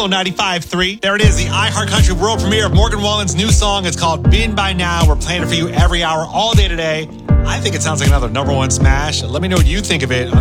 Chill 95.3. There it is, the iHeartCountry world premiere of Morgan Wallen's new song. It's called Been By Now. We're playing it for you every hour, all day today. I think it sounds like another number one smash. Let me know what you think of it on